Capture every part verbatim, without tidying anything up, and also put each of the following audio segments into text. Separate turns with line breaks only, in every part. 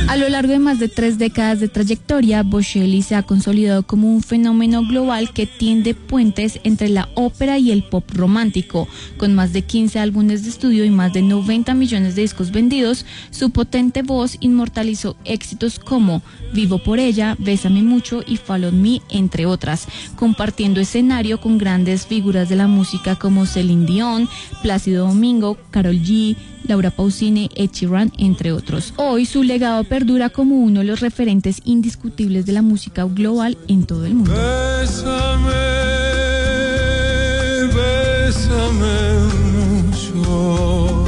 A lo largo de más de tres décadas de trayectoria, Bocelli se ha consolidado como un fenómeno global que tiende puentes entre la ópera y el pop romántico. Con más de quince álbumes de estudio y más de noventa millones de discos vendidos, su potente voz inmortalizó éxitos como Vivo por ella, Bésame mucho y Follow Me, entre otras, compartiendo escenario con grandes figuras de la música como Celine Dion, Plácido Domingo, Karol G, Laura Pausini, Ed Sheeran, entre otros. Hoy su legado perdura como uno de los referentes indiscutibles de la música global en todo el mundo.
Bésame, bésame mucho.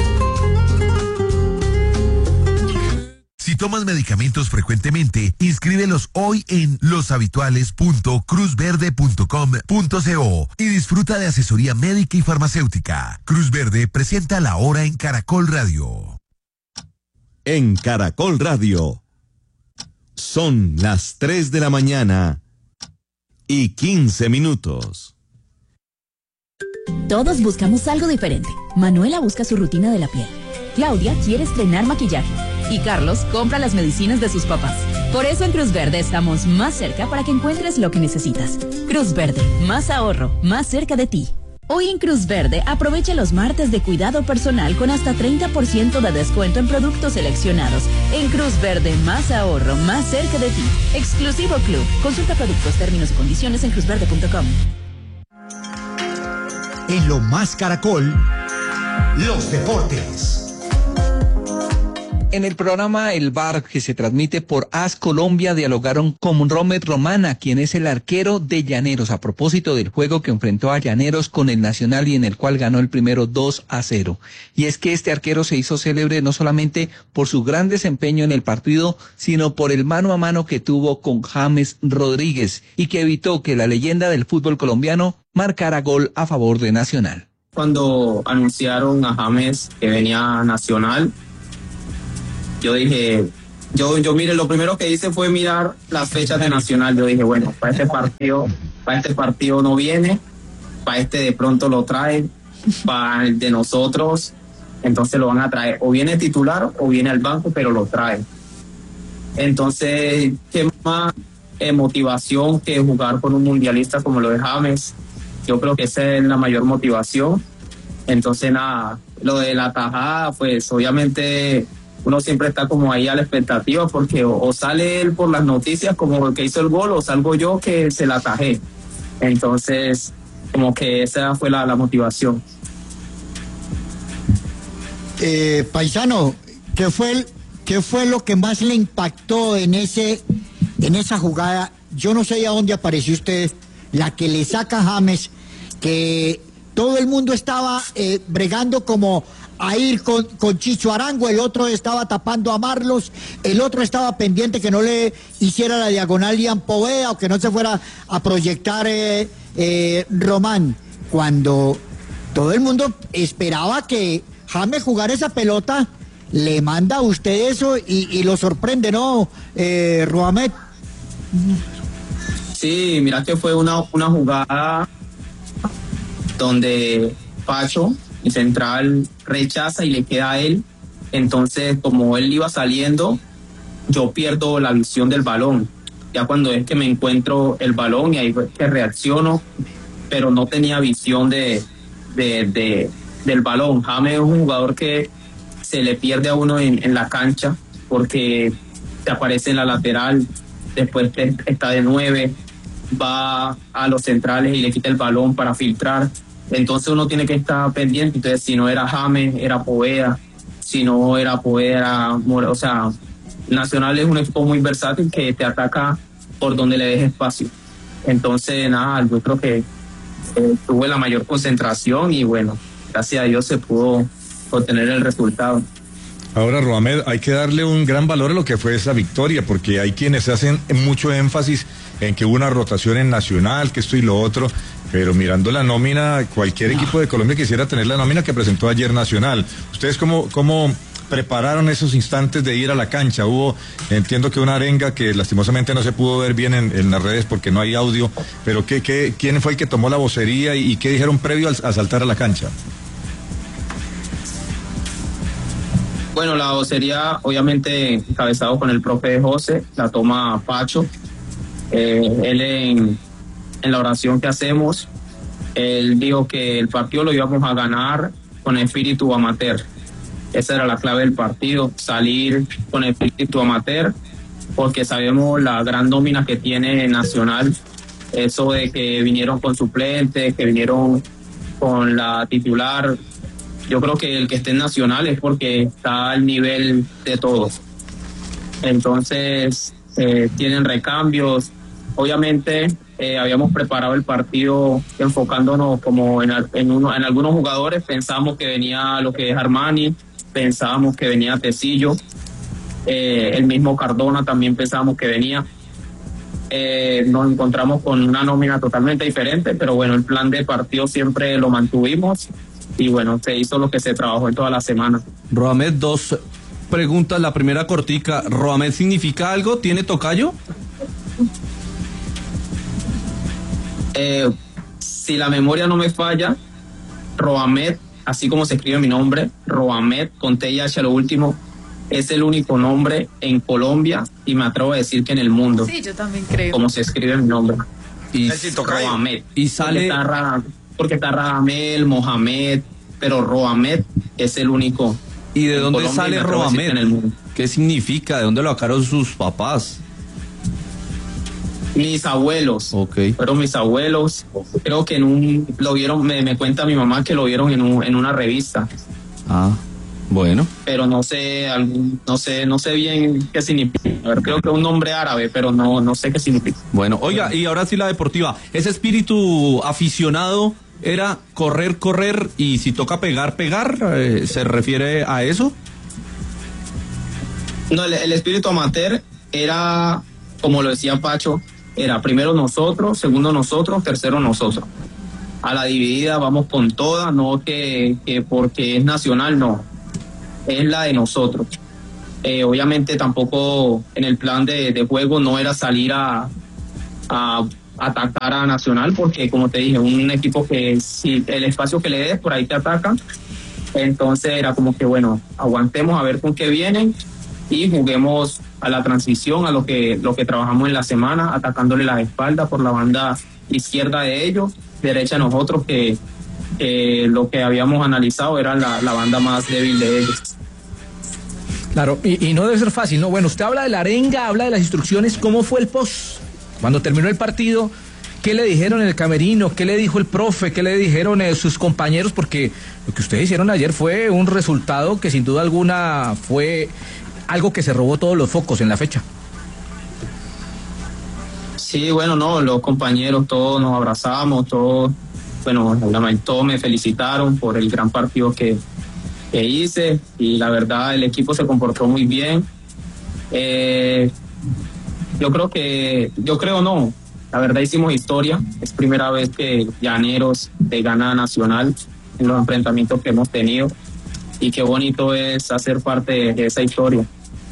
Si tomas medicamentos frecuentemente, inscríbelos hoy en loshabituales punto cruz verde punto com punto co y disfruta de asesoría médica y farmacéutica. Cruz Verde presenta La Hora en Caracol Radio.
En Caracol Radio son las tres de la mañana y quince minutos.
Todos buscamos algo diferente. Manuela busca su rutina de la piel. Claudia quiere estrenar maquillaje. Y Carlos compra las medicinas de sus papás. Por eso en Cruz Verde estamos más cerca para que encuentres lo que necesitas. Cruz Verde, más ahorro, más cerca de ti. Hoy en Cruz Verde aprovecha los martes de cuidado personal con hasta treinta por ciento de descuento en productos seleccionados. En Cruz Verde, más ahorro, más cerca de ti. Exclusivo Club. Consulta productos, términos y condiciones en cruz verde punto com.
En Lo Más Caracol, los deportes.
En el programa El Bar, que se transmite por AS Colombia, dialogaron con Romer Romana, quien es el arquero de Llaneros, a propósito del juego que enfrentó a Llaneros con el Nacional y en el cual ganó el primero dos a cero. Y es que este arquero se hizo célebre no solamente por su gran desempeño en el partido, sino por el mano a mano que tuvo con James Rodríguez y que evitó que la leyenda del fútbol colombiano marcara gol a favor de Nacional.
Cuando anunciaron a James que venía a Nacional, yo dije, yo, yo mire, lo primero que hice fue mirar las fechas de Nacional. Yo dije, bueno, para este partido, para este partido no viene, para este de pronto lo traen, para el de nosotros, entonces lo van a traer. O viene titular o viene al banco, pero lo traen. Entonces, ¿qué más eh, motivación que jugar con un mundialista como lo de James? Yo creo que esa es la mayor motivación. Entonces, nada, lo de la tajada, pues obviamente uno siempre está como ahí a la expectativa porque o, o sale él por las noticias como el que hizo el gol o salgo yo que se la atajé. Entonces, como que esa fue la, la motivación.
Eh, paisano, ¿qué fue, el, ¿qué fue lo que más le impactó en, ese, en esa jugada? Yo no sé a dónde apareció usted, la que le saca a James, que todo el mundo estaba eh, bregando como a ir con, con Chicho Arango, el otro estaba tapando a Marlos, el otro estaba pendiente que no le hiciera la diagonal Ian Poveda o que no se fuera a proyectar eh, eh, Román, cuando todo el mundo esperaba que James jugara esa pelota, le manda a usted eso y, y lo sorprende, ¿no, eh, Roamet?
Sí, mira que fue una, una jugada donde Pacho, el central, rechaza y le queda a él. Entonces, como él iba saliendo, yo pierdo la visión del balón. Ya cuando es que me encuentro el balón y ahí es que reacciono, pero no tenía visión de, de, de, del balón. James es un jugador que se le pierde a uno en, en la cancha porque te aparece en la lateral, después te, está de nueve, va a los centrales y le quita el balón para filtrar. Entonces uno tiene que estar pendiente. Entonces, si no era James, era Poveda. Si no era Poveda, era More. O sea, Nacional es un equipo muy versátil que te ataca por donde le deje espacio. Entonces, nada, yo creo que eh, tuve la mayor concentración y bueno, gracias a Dios se pudo obtener el resultado.
Ahora, Roamed, hay que darle un gran valor a lo que fue esa victoria, porque hay quienes hacen mucho énfasis en que hubo una rotación en Nacional, que esto y lo otro, pero mirando la nómina, cualquier equipo de Colombia quisiera tener la nómina que presentó ayer Nacional. ¿Ustedes cómo, cómo prepararon esos instantes de ir a la cancha? Hubo, entiendo que una arenga que lastimosamente no se pudo ver bien en, en las redes porque no hay audio, pero ¿qué, qué, ¿quién fue el que tomó la vocería y, y qué dijeron previo al, a saltar a la cancha?
Bueno, la vocería obviamente encabezado con el profe José, la toma Pacho. Eh, él en, en la oración que hacemos, él dijo que el partido lo íbamos a ganar con espíritu amateur. Esa era la clave del partido, salir con espíritu amateur, porque sabemos la gran nómina que tiene Nacional, eso de que vinieron con suplentes, que vinieron con la titular. Yo creo que el que esté en Nacional es porque está al nivel de todos. Entonces, eh, tienen recambios. Obviamente, eh, habíamos preparado el partido enfocándonos como en, en, uno, en algunos jugadores. Pensamos que venía lo que es Armani, pensábamos que venía Tecillo, eh, el mismo Cardona también pensábamos que venía. Eh, nos encontramos con una nómina totalmente diferente, pero bueno, el plan de partido siempre lo mantuvimos. Y bueno, se hizo lo que se trabajó en toda la semana.
Roamed, dos preguntas. La primera cortica. ¿Roamed significa algo? ¿Tiene tocayo?
Eh, si la memoria no me falla, Roamed, así como se escribe mi nombre, Roamed, con T y H a lo último, es el único nombre en Colombia y me atrevo a decir que en el mundo.
Sí, yo también creo.
Como se escribe mi nombre.
Y,
Roamed.
Y sale...
Porque está Radamel, Mohamed, pero Roamed es el único.
¿Y de dónde sale Roamed? ¿Qué significa? ¿De dónde lo sacaron sus papás?
Mis abuelos.
Okay.
Fueron mis abuelos. Creo que en un lo vieron, me, me cuenta mi mamá que lo vieron en, un, en una revista.
Ah, bueno.
Pero no sé, algún, no sé, no sé bien qué significa. A ver, creo que es un nombre árabe, pero no, no sé qué significa.
Bueno, oiga, y ahora sí la deportiva. Ese espíritu aficionado era correr, correr, y si toca pegar, pegar, eh, ¿se refiere a eso?
No, el, el espíritu amateur era, como lo decía Pacho, era primero nosotros, segundo nosotros, tercero nosotros. A la dividida vamos con toda, no que, que porque es Nacional, no. Es la de nosotros. Eh, obviamente tampoco en el plan de, de juego no era salir a, a atacar a Nacional, porque como te dije, un equipo que si el espacio que le des por ahí te ataca. Entonces era como que bueno, aguantemos a ver con qué vienen y juguemos a la transición, a lo que lo que trabajamos en la semana, atacándole la espalda por la banda izquierda de ellos, derecha de nosotros, que eh, lo que habíamos analizado era la, la banda más débil de ellos.
Claro, y, y no debe ser fácil, ¿no? Bueno, usted habla de la arenga, habla de las instrucciones. ¿Cómo fue el post? Cuando terminó el partido, ¿qué le dijeron en el camerino? ¿Qué le dijo el profe? ¿Qué le dijeron eh, sus compañeros? Porque lo que ustedes hicieron ayer fue un resultado que sin duda alguna fue algo que se robó todos los focos en la fecha.
Sí, bueno, no, los compañeros todos nos abrazamos, todos, bueno, todos me felicitaron por el gran partido que, que hice, y la verdad el equipo se comportó muy bien. Eh, yo creo que, yo creo no, la verdad hicimos historia. Es primera vez que Llaneros te gana Nacional en los enfrentamientos que hemos tenido, y qué bonito es hacer parte de esa historia.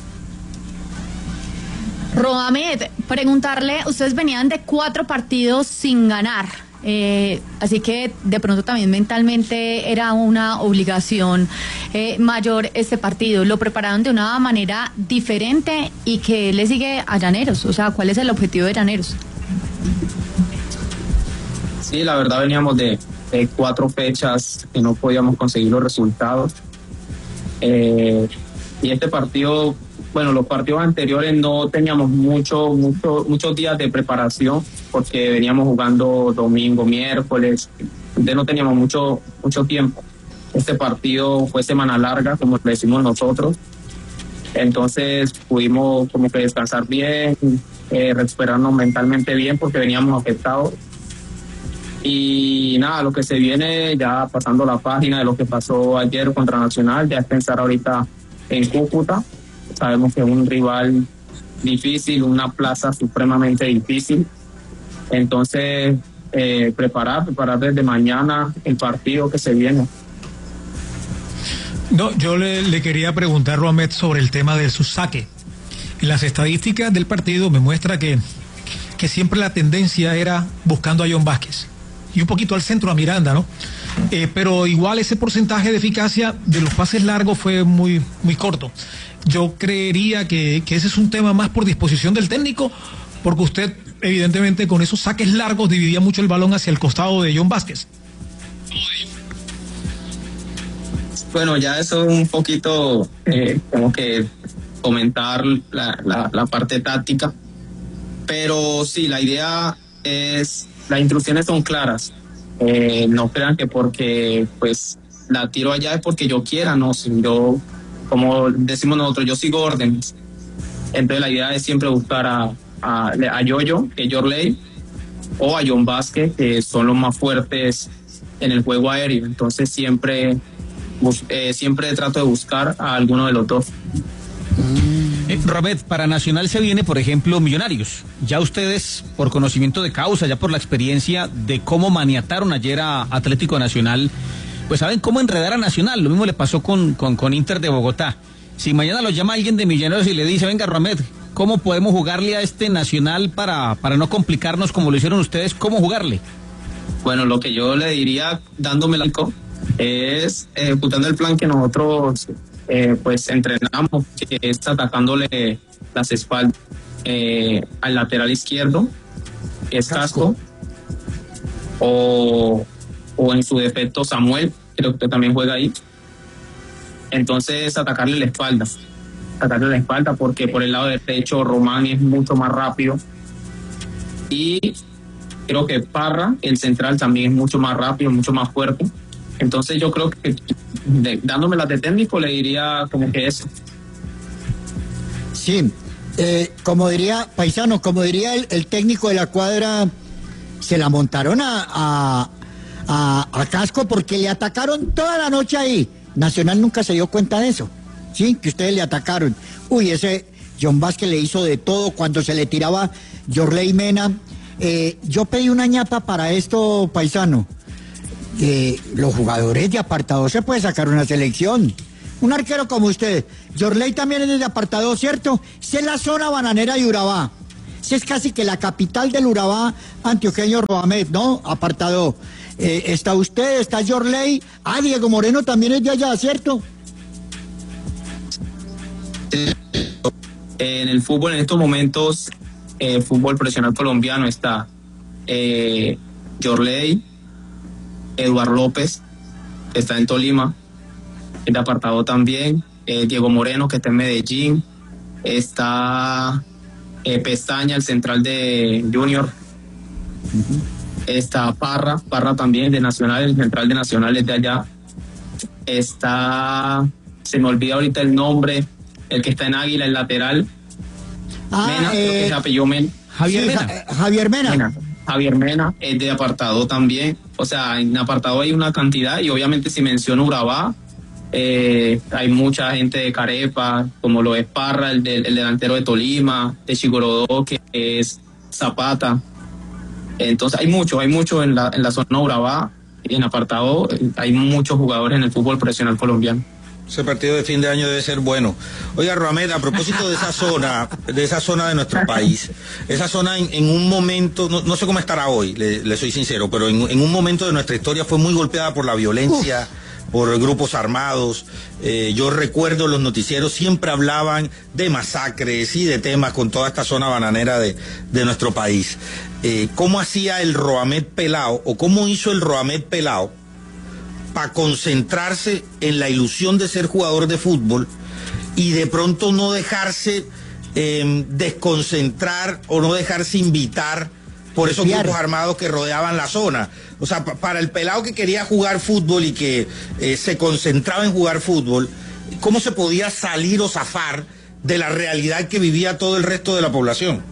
Roamed, preguntarle, ustedes venían de cuatro partidos sin ganar, eh, así que de pronto también mentalmente era una obligación eh, mayor este partido. ¿Lo prepararon de una manera diferente y qué le sigue a Llaneros? O sea, ¿cuál es el objetivo de Llaneros?
Sí, la verdad veníamos de, de cuatro fechas que no podíamos conseguir los resultados. Eh, y este partido, bueno, los partidos anteriores no teníamos mucho, mucho, muchos días de preparación, porque veníamos jugando domingo, miércoles, entonces no teníamos mucho, mucho tiempo. Este partido fue semana larga, como le decimos nosotros, entonces pudimos como que descansar bien, eh, recuperarnos mentalmente bien, porque veníamos afectados. Y nada, lo que se viene, ya pasando la página de lo que pasó ayer contra Nacional, ya es pensar ahorita en Cúcuta. Sabemos que es un rival difícil, una plaza supremamente difícil. Entonces, eh, preparar, preparar desde mañana el partido que se viene.
No, yo le, le quería preguntar, Roamed, sobre el tema de su saque. En las estadísticas del partido me muestra que, que siempre la tendencia era buscando a John Vázquez y un poquito al centro a Miranda, ¿no? Eh, pero igual ese porcentaje de eficacia de los pases largos fue muy, muy corto. Yo creería que, que ese es un tema más por disposición del técnico, porque usted evidentemente con esos saques largos dividía mucho el balón hacia el costado de John Vázquez.
Bueno, ya eso es un poquito eh, como que comentar la, la, la parte táctica, pero sí, la idea es, las instrucciones son claras. Eh, no crean que porque pues la tiro allá es porque yo quiera, no, si yo, como decimos nosotros, yo sigo órdenes. Entonces la idea es siempre buscar a, a, a Yoyo, que es Yorley, o a John Vázquez, que son los más fuertes en el juego aéreo. Entonces siempre, eh, siempre trato de buscar a alguno de los dos.
Eh, Robert, para Nacional se viene, por ejemplo, Millonarios. Ya ustedes, por conocimiento de causa, ya por la experiencia de cómo maniataron ayer a Atlético Nacional, pues saben cómo enredar a Nacional. Lo mismo le pasó con, con, con Inter de Bogotá. Si mañana lo llama alguien de Millonarios y le dice, venga, Robert, ¿cómo podemos jugarle a este Nacional para, para no complicarnos como lo hicieron ustedes? ¿Cómo jugarle?
Bueno, lo que yo le diría, dándome el alco, es ejecutando el plan que nosotros eh, pues entrenamos, que es atacándole las espaldas eh, al lateral izquierdo, que es Casco, o, o en su defecto Samuel, creo que también juega ahí. Entonces atacarle la espalda, atacarle la espalda porque por el lado derecho Román es mucho más rápido y creo que Parra, el central, también es mucho más rápido, mucho más fuerte. Entonces yo creo que de, dándome las de técnico le diría como que eso.
Sí, eh, como diría Paisano, como diría el, el técnico de la cuadra, se la montaron a, a, a, a Casco porque le atacaron toda la noche ahí. Nacional nunca se dio cuenta de eso, ¿sí? Que ustedes le atacaron. Uy, ese John Vázquez le hizo de todo cuando se le tiraba Yorley Mena. Eh, yo pedí una ñapa para esto, Paisano. Eh, los jugadores de apartado se puede sacar una selección. Un arquero como usted. Yorley también es de apartado, ¿cierto? Esa es la zona bananera de Urabá. Esa es casi que la capital del Urabá antioqueño, Roamed, ¿no? Apartado. Eh, está usted, está Yorley. Ah, Diego Moreno también es de allá, ¿cierto?
En el fútbol, en estos momentos, eh, fútbol profesional colombiano está eh, Yorley, Eduardo López, que está en Tolima, es de apartado también, eh, Diego Moreno, que está en Medellín, está eh, Pestaña, el central de Junior, uh-huh. Está Parra, Parra también de Nacional, el central de Nacional es de allá, está, se me olvida ahorita el nombre, el que está en Águila, el lateral,
ah,
Mena,
eh,
creo que se apelló Mena.
Javier sí, Mena. Ja, Javier Mena.
Mena. Javier Mena es de apartado también, o sea, en apartado hay una cantidad y obviamente si menciono Urabá, eh, hay mucha gente de Carepa, como lo es Parra, el, de, el delantero de Tolima, de Chigorodó, que es Zapata. Entonces hay mucho, hay mucho en la, en la zona Urabá y en apartado hay muchos jugadores en el fútbol profesional colombiano.
Ese partido de fin de año debe ser bueno. Oiga, Roamed, a propósito de esa zona, de esa zona de nuestro país, esa zona en, en un momento, no, no sé cómo estará hoy, le, le soy sincero, pero en, en un momento de nuestra historia fue muy golpeada por la violencia, Uf. por grupos armados. Eh, yo recuerdo los noticieros siempre hablaban de masacres y de temas con toda esta zona bananera de, de nuestro país. Eh, ¿Cómo hacía el Roamed Pelao o cómo hizo el Roamed Pelao para concentrarse en la ilusión de ser jugador de fútbol y de pronto no dejarse eh, desconcentrar o no dejarse invitar por esos Fiar. grupos armados que rodeaban la zona? O sea, pa para el pelado que quería jugar fútbol y que eh, se concentraba en jugar fútbol, ¿cómo se podía salir o zafar de la realidad que vivía todo el resto de la población?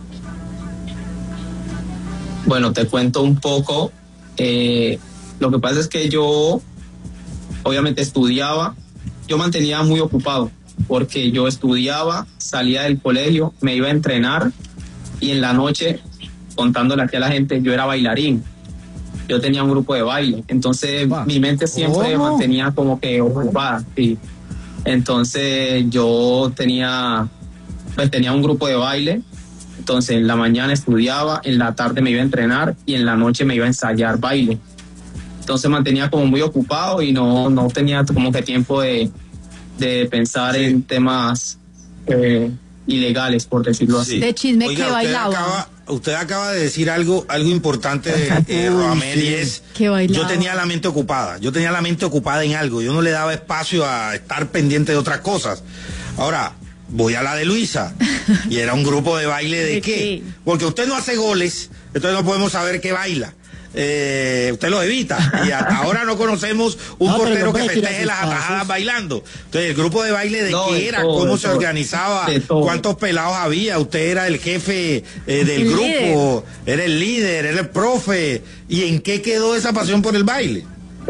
Bueno, te cuento un poco. Eh, lo que pasa es que yo obviamente estudiaba, yo mantenía muy ocupado porque yo estudiaba, salía del colegio, me iba a entrenar y en la noche, contándole aquí a la gente, yo era bailarín, yo tenía un grupo de baile, entonces wow. mi mente siempre oh. mantenía como que ocupada, sí. Entonces yo tenía, pues tenía un grupo de baile, entonces en la mañana estudiaba, en la tarde me iba a entrenar y en la noche me iba a ensayar baile. entonces mantenía como muy ocupado y no, no tenía como que tiempo de, de pensar sí. en temas eh, ilegales, por decirlo así.
Sí. De chisme.
Oiga,
que
usted
bailaba.
Acaba, usted acaba de decir algo, algo importante, eh, Roamed, sí. y es, yo tenía la mente ocupada, yo tenía la mente ocupada en algo, yo no le daba espacio a estar pendiente de otras cosas. Ahora, voy a la de Luisa, y era un grupo de baile de, ¿De qué? qué? Porque usted no hace goles, entonces no podemos saber qué baila. Eh, usted lo evita y hasta ahora no conocemos un no, portero que festeje las atajadas bailando. Entonces, el grupo de baile de no, qué era, todo, cómo se todo, organizaba, cuántos pelados había, usted era el jefe eh, del el grupo, líder. Era el líder, era el profe, y en qué quedó esa pasión por el baile.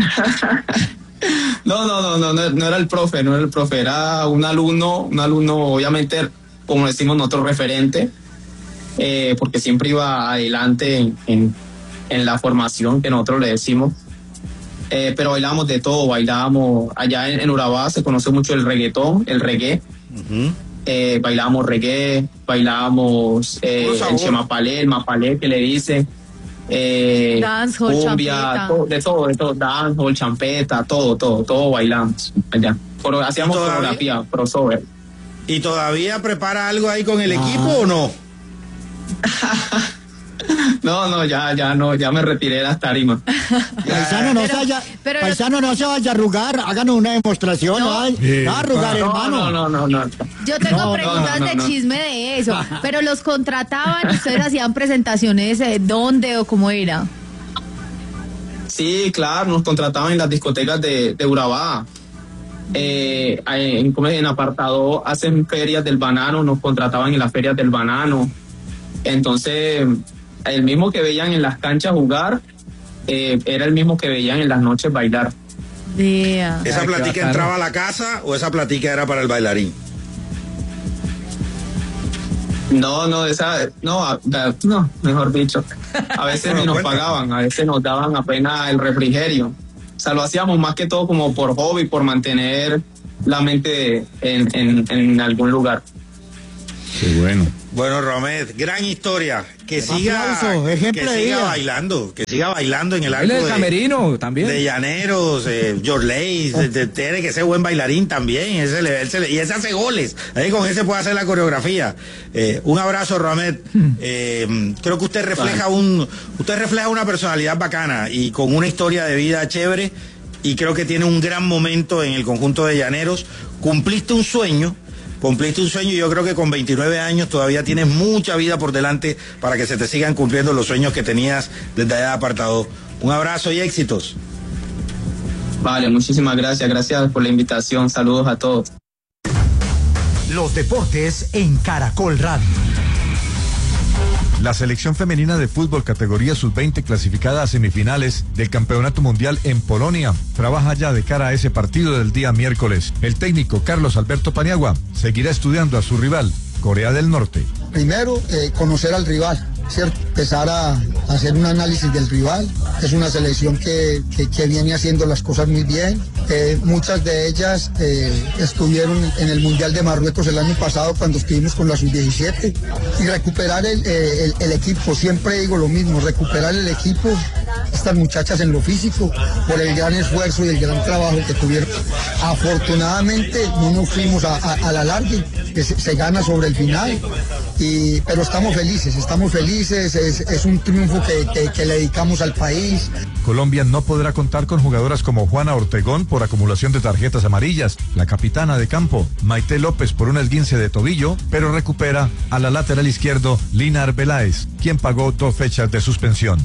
no, no, no, no, no, no era el profe, no era el profe, era un alumno, un alumno, obviamente, como decimos nosotros, referente, eh, porque siempre iba adelante en, en en la formación que nosotros le decimos, eh, pero bailábamos de todo, bailábamos, allá en, en Urabá se conoce mucho el reggaetón, el reggae, uh-huh. eh, bailábamos reggae, bailábamos eh, el chemapalé, el mapalé que le dice, eh,
dancehall,
cumbia, to, de todo, de todo, dancehall, champeta, todo, todo, todo bailamos allá, pero hacíamos coreografía, crossover.
¿Y todavía prepara algo ahí con el ah. equipo o no?
No, no, ya, ya no, ya me retiré de las tarimas.
Paisano, no, pero, se vaya, pero, paisano no se vaya a arrugar, háganos una demostración, no, ay, sí. no arrugar,
no,
hermano.
No, no, no, no.
Yo tengo
no,
preguntas
no, no, no,
de chisme no. de eso, pero los contrataban, ustedes hacían presentaciones, eh, ¿dónde o cómo era?
Sí, claro, nos contrataban en las discotecas de, de Urabá. Eh, en, en apartado hacen ferias del banano, nos contrataban en las ferias del banano. Entonces, el mismo que veían en las canchas jugar, eh, era el mismo que veían en las noches bailar.
Yeah.
¿Esa platica entraba a la casa o esa platica era para el bailarín?
No, no, esa, no, no, mejor dicho. A veces ni nos pagaban, a veces nos daban apenas el refrigerio. O sea, lo hacíamos más que todo como por hobby, por mantener la mente en, en, en algún lugar.
Qué bueno.
Bueno, Roamed, gran historia. Que siga,
aplauso,
que siga bailando, que siga bailando en el arco
de camerino también.
De Llaneros, eh, Yorley, oh. tiene que ser buen bailarín también, ese le, ese le, y ese hace goles, ahí con ese puede hacer la coreografía. Eh, un abrazo, Roamed. Eh, creo que usted refleja un, usted refleja una personalidad bacana y con una historia de vida chévere, y creo que tiene un gran momento en el conjunto de Llaneros. Cumpliste un sueño. Cumpliste un sueño y yo creo que con veintinueve años todavía tienes mucha vida por delante para que se te sigan cumpliendo los sueños que tenías desde allá apartado. Un abrazo y éxitos.
Vale, muchísimas gracias. Gracias por la invitación. Saludos a todos.
Los deportes en Caracol Radio.
La selección femenina de fútbol categoría sub veinte clasificada a semifinales del Campeonato Mundial en Polonia trabaja ya de cara a ese partido del día miércoles. El técnico Carlos Alberto Paniagua seguirá estudiando a su rival, Corea del Norte.
Primero, eh, conocer al rival, ¿cierto? Empezar a, a hacer un análisis del rival. Es una selección que, que, que viene haciendo las cosas muy bien. Eh, muchas de ellas eh, estuvieron en el Mundial de Marruecos el año pasado cuando estuvimos con la sub diecisiete. Y recuperar el, eh, el, el equipo, siempre digo lo mismo, recuperar el equipo, estas muchachas en lo físico, por el gran esfuerzo y el gran trabajo que tuvieron. Afortunadamente no nos fuimos a, a, a la larga, que se, se gana sobre el final. Y, pero estamos felices, estamos felices, es, es un triunfo que, que, que le dedicamos al país.
Colombia no podrá contar con jugadoras como Juana Ortegón por acumulación de tarjetas amarillas, la capitana de campo, Maite López por un esguince de tobillo, pero recupera a la lateral izquierdo, Lina Arbeláez, quien pagó dos fechas de suspensión.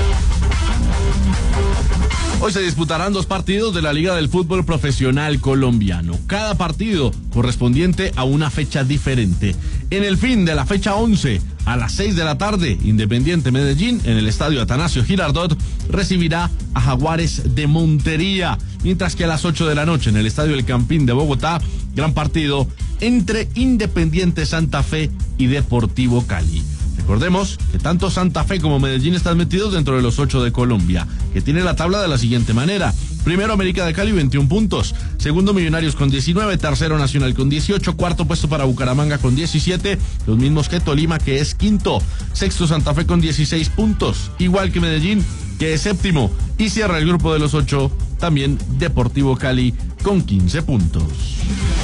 Hoy se disputarán dos partidos de la Liga del Fútbol Profesional Colombiano, cada partido correspondiente a una fecha diferente. En el fin de la fecha once, a las seis de la tarde, Independiente Medellín, en el estadio Atanasio Girardot, recibirá a Jaguares de Montería, mientras que a las ocho de la noche, en el estadio El Campín de Bogotá, gran partido entre Independiente Santa Fe y Deportivo Cali. Recordemos que tanto Santa Fe como Medellín están metidos dentro de los ocho de Colombia, que tiene la tabla de la siguiente manera. Primero América de Cali, veintiún puntos. Segundo Millonarios con diecinueve. Tercero Nacional con dieciocho. Cuarto puesto para Bucaramanga con diecisiete. Los mismos que Tolima, que es quinto. Sexto Santa Fe con dieciséis puntos. Igual que Medellín, que es séptimo, y cierra el grupo de los ocho también Deportivo Cali con quince puntos.